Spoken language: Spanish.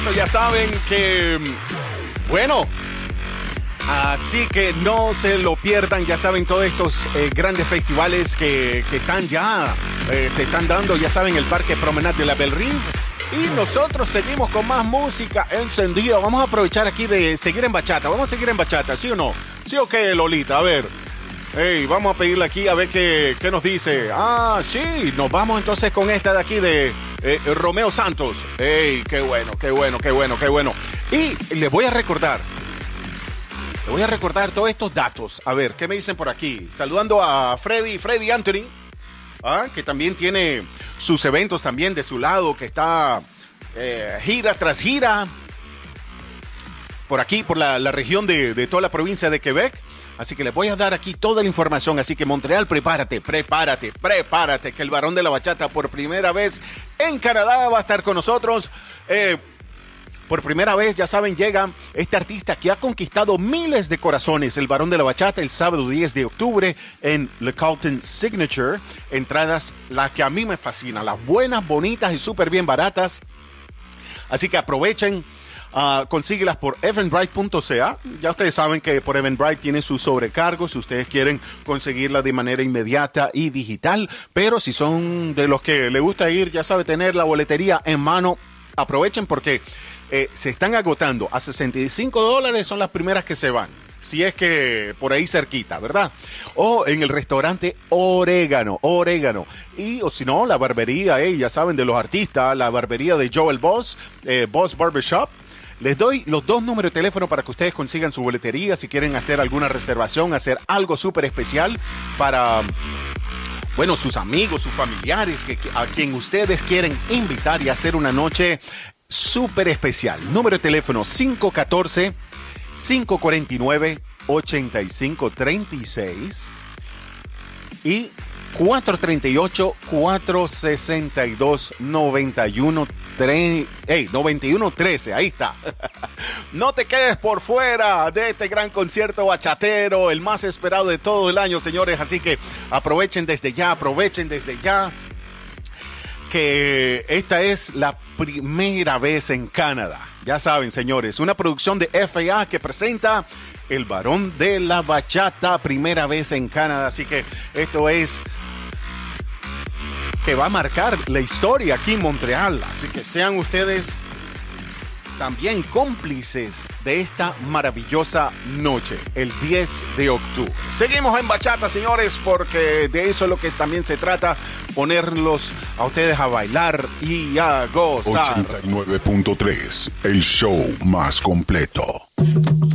Ya saben que, bueno, así que no se lo pierdan. Ya saben, todos estos grandes festivales que están ya, se están dando, ya saben, el Parque Promenade de la Belle Rive. Y nosotros seguimos con más música encendida. Vamos a aprovechar aquí de seguir en bachata. Vamos a seguir en bachata, ¿sí o no? ¿Sí o qué, Lolita? A ver. Hey, vamos a pedirle aquí a ver qué nos dice. Ah, sí, nos vamos entonces con esta de aquí de Romeo Santos. Hey, qué bueno. Y les voy a recordar todos estos datos. A ver, ¿qué me dicen por aquí? Saludando a Freddy Anthony, que también tiene sus eventos también de su lado, que está gira tras gira por aquí, por la región de toda la provincia de Quebec. Así que les voy a dar aquí toda la información. Así que Montreal, prepárate, que el varón de la bachata por primera vez en Canadá va a estar con nosotros. Por primera vez, ya saben, llega este artista que ha conquistado miles de corazones. El varón de la bachata el sábado 10 de octubre en Le Carlton Signature. Entradas, las que a mí me fascinan, las buenas, bonitas y súper bien baratas. Así que aprovechen. Consíguelas por eventbrite.ca. Ya ustedes saben que por Eventbrite tiene sus sobrecargos si ustedes quieren conseguirla de manera inmediata y digital, pero si son de los que le gusta ir, ya sabe, tener la boletería en mano, aprovechen porque se están agotando. A $65 son las primeras que se van, si es que por ahí cerquita, ¿verdad? O en el restaurante Orégano. Y o si no, la barbería, ya saben, de los artistas, la barbería de Joel Boss, Boss Barbershop. Les doy los 2 números de teléfono para que ustedes consigan su boletería si quieren hacer alguna reservación, hacer algo súper especial para, bueno, sus amigos, sus familiares, a quien ustedes quieren invitar y hacer una noche súper especial. Número de teléfono 514-549-8536 y 438-462-9113. Ahí está. No te quedes por fuera de este gran concierto bachatero, el más esperado de todo el año, señores. Así que aprovechen desde ya, que esta es la primera vez en Canadá. Ya saben, señores, una producción de FAA que presenta El Varón de la Bachata, primera vez en Canadá. Así que esto es que va a marcar la historia aquí en Montreal. Así que sean ustedes también cómplices de esta maravillosa noche, el 10 de octubre. Seguimos en bachata, señores, porque de eso es lo que también se trata, ponerlos a ustedes a bailar y a gozar. 89.3, el show más completo.